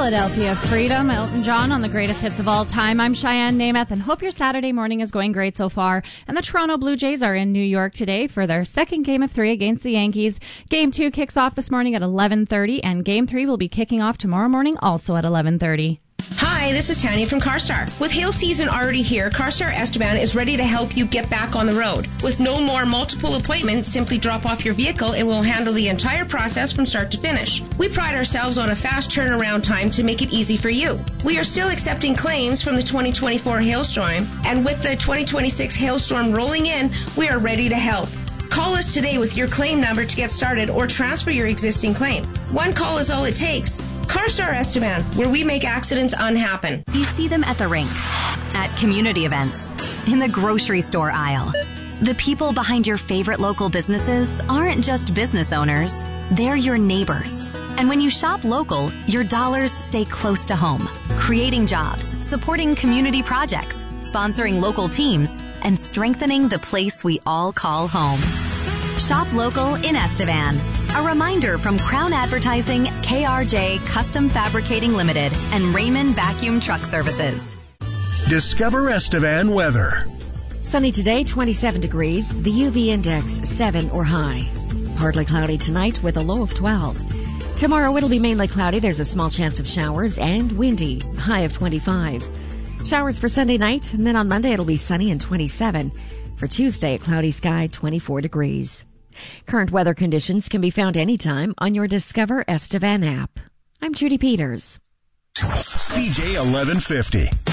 Philadelphia Freedom, Elton John on the greatest hits of all time. I'm Cheyenne Namath, and hope your Saturday morning is going great so far. And the Toronto Blue Jays are in New York today for their second game of 3 against the Yankees. Game 2 kicks off this morning at 11:30, and Game 3 will be kicking off tomorrow morning also at 11:30. Hi, this is Tanya from CarStar. With hail season already here, CarStar Esteban is ready to help you get back on the road. With no more multiple appointments, simply drop off your vehicle and we'll handle the entire process from start to finish. We pride ourselves on a fast turnaround time to make it easy for you. We are still accepting claims from the 2024 hailstorm, and with the 2026 hailstorm rolling in, we are ready to help. Call us today with your claim number to get started or transfer your existing claim. One call is all it takes. CarStar Esteban, where we make accidents unhappen. You see them at the rink, at community events, in the grocery store aisle. The people behind your favorite local businesses aren't just business owners, they're your neighbors. And when you shop local, your dollars stay close to home, creating jobs, supporting community projects, sponsoring local teams, and strengthening the place we all call home. Shop local in Estevan. A reminder from Crown Advertising, KRJ Custom Fabricating Limited, and Raymond Vacuum Truck Services. Discover Estevan weather. Sunny today, 27 degrees. The UV index 7 or high. Partly cloudy tonight with a low of 12. Tomorrow it'll be mainly cloudy. There's a small chance of showers and windy. High of 25. Showers for Sunday night, and then on Monday it'll be sunny and 27. For Tuesday, a cloudy sky, 24 degrees. Current weather conditions can be found anytime on your Discover Estevan app. I'm Judy Peters. CJ 1150.